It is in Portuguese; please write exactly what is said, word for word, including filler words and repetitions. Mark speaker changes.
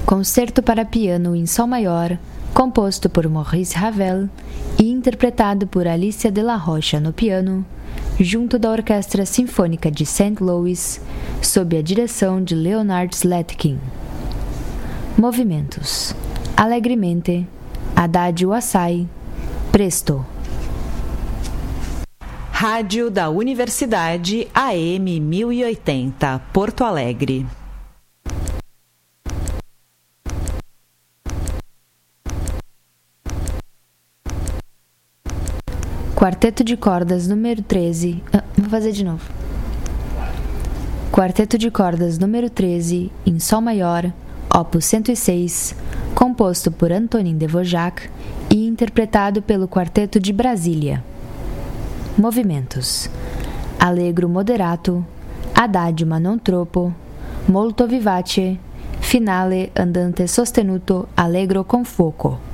Speaker 1: Concerto para piano em Sol maior, composto por Maurice Ravel e interpretado por Alicia de la Rocha no piano, junto da Orquestra Sinfônica de Saint Louis, sob a direção de Leonard Slatkin. Movimentos: alegremente, adagio assai, presto.
Speaker 2: Rádio da Universidade A M mil e oitenta, Porto Alegre.
Speaker 1: Quarteto de cordas número treze. Ah, vou fazer de novo. Quarteto de cordas número treze, em Sol maior, opus cento e seis, composto por Antonin Dvořák e interpretado pelo Quarteto de Brasília. Movimentos: allegro moderato, adagio ma non troppo, molto vivace, finale andante sostenuto allegro con fuoco.